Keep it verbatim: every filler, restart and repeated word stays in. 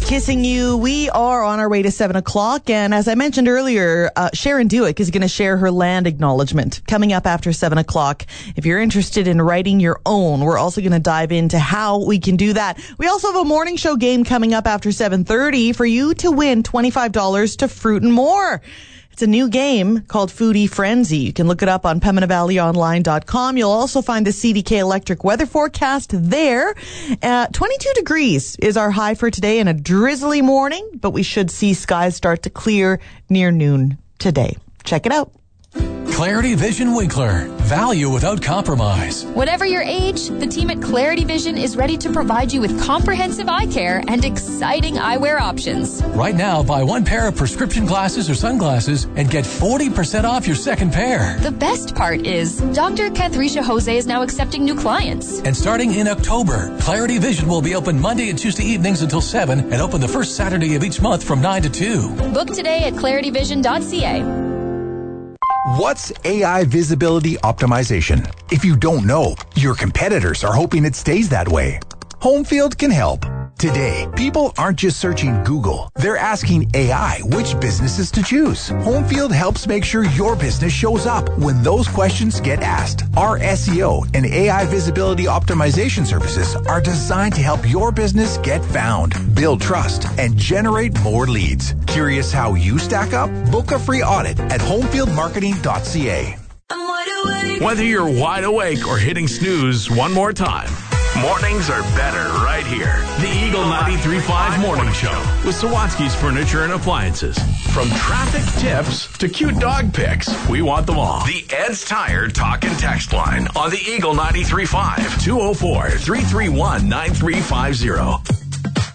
Kissing You. We are on our way to seven o'clock. And as I mentioned earlier, uh, Sharon Dewick is going to share her land acknowledgement coming up after seven o'clock. If you're interested in writing your own, we're also going to dive into how we can do that. We also have a morning show game coming up after seven thirty for you to win twenty-five dollars to Fruit and More. It's a new game called Foodie Frenzy. You can look it up on Pembina Valley Online dot com. You'll also find the C D K Electric weather forecast there. Uh, twenty-two degrees is our high for today and a drizzly morning, but we should see skies start to clear near noon today. Check it out. Clarity Vision Winkler. Value without compromise. Whatever your age, the team at Clarity Vision is ready to provide you with comprehensive eye care and exciting eyewear options. Right now, buy one pair of prescription glasses or sunglasses and get forty percent off your second pair. The best part is Doctor Cathrisha Jose is now accepting new clients. And starting in October, Clarity Vision will be open Monday and Tuesday evenings until seven and open the first Saturday of each month from nine to two. Book today at clarity vision dot c a. What's A I visibility optimization? If you don't know, your competitors are hoping it stays that way. Homefield can help. Today, people aren't just searching Google. They're asking A I which businesses to choose. Homefield helps make sure your business shows up when those questions get asked. Our S E O and A I visibility optimization services are designed to help your business get found, build trust, and generate more leads. Curious how you stack up? Book a free audit at homefield marketing dot c a. Whether you're wide awake or hitting snooze one more time, mornings are better right here. The Eagle ninety-three point five Morning Show with Sawatsky's Furniture and Appliances. From traffic tips to cute dog pics, we want them all. The Ed's Tire Talk and Text line on the Eagle ninety-three point five, two oh four, three three one, nine three five zero.